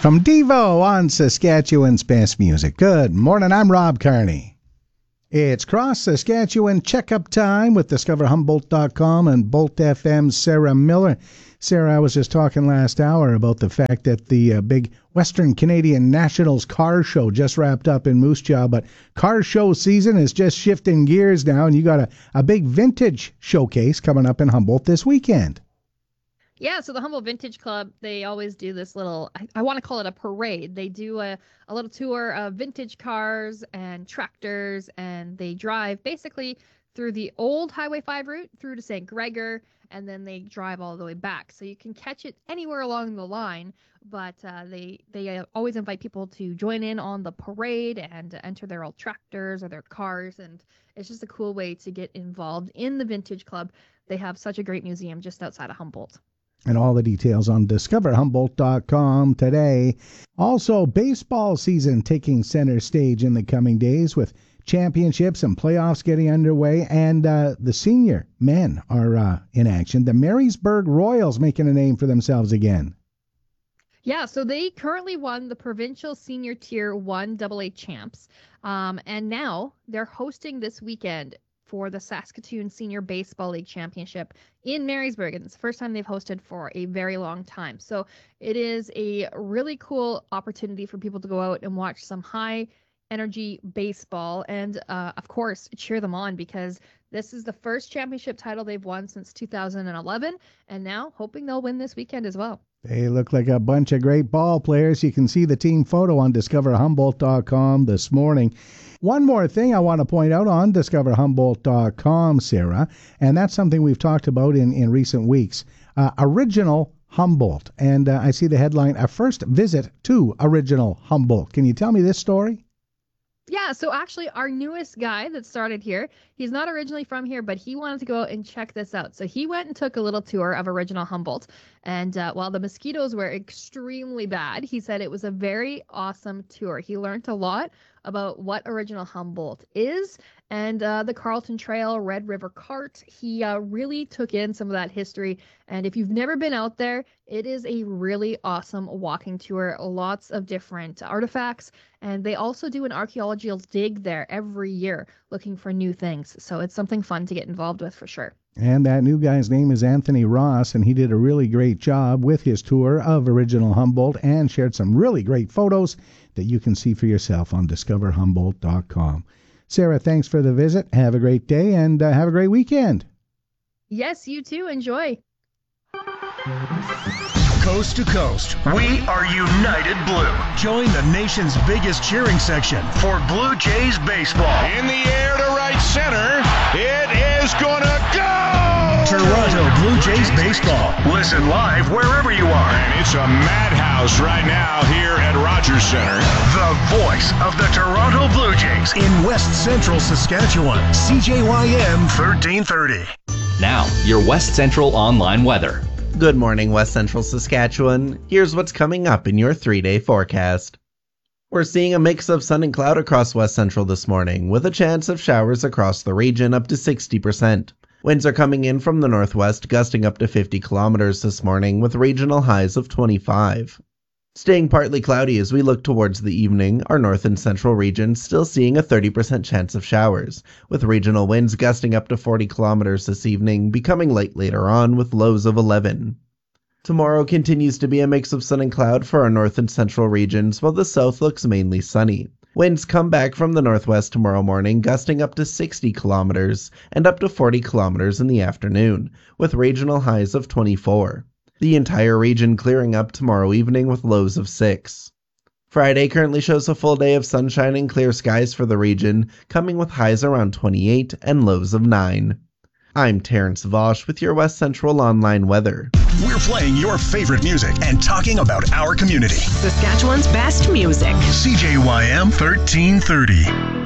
From Devo on Saskatchewan's best music. Good morning, I'm Rob Carney. It's Cross Saskatchewan Checkup Time with DiscoverHumboldt.com and Bolt FM's Sarah Miller. Sarah, I was just talking last hour about the fact that the big Western Canadian Nationals car show just wrapped up in Moose Jaw, but car show season is just shifting gears now, and you got a big vintage showcase coming up in Humboldt this weekend. Yeah, so the Humboldt Vintage Club, they always do this little, I want to call it a parade. They do a little tour of vintage cars and tractors, and they drive basically through the old Highway 5 route through to St. Gregor, and then they drive all the way back. So you can catch it anywhere along the line, but they always invite people to join in on the parade and enter their old tractors or their cars, and it's just a cool way to get involved in the Vintage Club. They have such a great museum just outside of Humboldt. And all the details on DiscoverHumboldt.com today. Also, baseball season taking center stage in the coming days with championships and playoffs getting underway. And the senior men are in action. The Marysburg Royals making a name for themselves again. Yeah, so they currently won the Provincial Senior Tier 1 AA champs. And now they're hosting this weekend for the Saskatoon Senior Baseball League Championship in Marysburg. And it's the first time they've hosted for a very long time. So it is a really cool opportunity for people to go out and watch some high energy baseball and, of course, cheer them on, because this is the first championship title they've won since 2011. And now hoping they'll win this weekend as well. They look like a bunch of great ball players. You can see the team photo on DiscoverHumboldt.com this morning. One more thing I want to point out on DiscoverHumboldt.com, Sarah, and that's something we've talked about in recent weeks. Original Humboldt. And I see the headline, A First Visit to Original Humboldt. Can you tell me this story? Yeah, so actually our newest guy that started here, he's not originally from here, but he wanted to go out and check this out. So he went and took a little tour of Original Humboldt. And while the mosquitoes were extremely bad, he said it was a very awesome tour. He learned a lot about what Original Humboldt is and the Carlton Trail, Red River Cart. He really took in some of that history. And if you've never been out there, it is a really awesome walking tour. Lots of different artifacts. And they also do an archaeological dig there every year looking for new things. So it's something fun to get involved with for sure. And that new guy's name is Anthony Ross, and he did a really great job with his tour of Original Humboldt and shared some really great photos that you can see for yourself on DiscoverHumboldt.com. Sarah, thanks for the visit. Have a great day and have a great weekend. Yes, you too. Enjoy. Coast to coast, we are United Blue. Join the nation's biggest cheering section for Blue Jays baseball. In the air to right center, it is gonna go! Toronto Blue Jays baseball. Listen live wherever you are. And it's a madhouse right now here at Rogers Center. The voice of the Toronto Blue Jays in West Central Saskatchewan. CJYM 1330. Now, your West Central online weather. Good morning, West Central Saskatchewan. Here's what's coming up in your 3-day forecast. We're seeing a mix of sun and cloud across West Central this morning, with a chance of showers across the region up to 60%. Winds are coming in from the northwest, gusting up to 50 kilometers this morning, with regional highs of 25. Staying partly cloudy as we look towards the evening, our north and central regions still seeing a 30% chance of showers, with regional winds gusting up to 40 kilometers this evening, becoming light later on with lows of 11. Tomorrow continues to be a mix of sun and cloud for our north and central regions, while the south looks mainly sunny. Winds come back from the northwest tomorrow morning, gusting up to 60 kilometers and up to 40 kilometers in the afternoon, with regional highs of 24. The entire region clearing up tomorrow evening with lows of 6. Friday currently shows a full day of sunshine and clear skies for the region, coming with highs around 28 and lows of 9. I'm Terrence Vosch with your West Central online weather. We're playing your favorite music and talking about our community. Saskatchewan's best music. CJYM 1330.